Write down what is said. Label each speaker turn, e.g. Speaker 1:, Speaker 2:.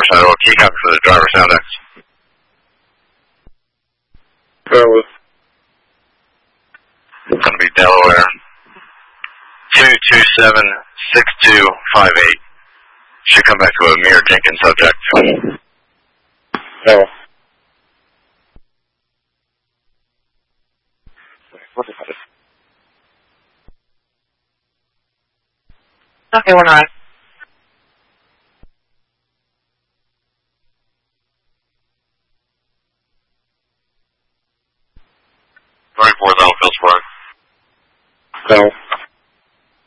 Speaker 1: Riverside Oil. Key copy for the driver, Sound X. It's going to be Delaware. 2276258. Should come back to a Amir Jenkins subject.
Speaker 2: Oh.
Speaker 3: Okay, we're not.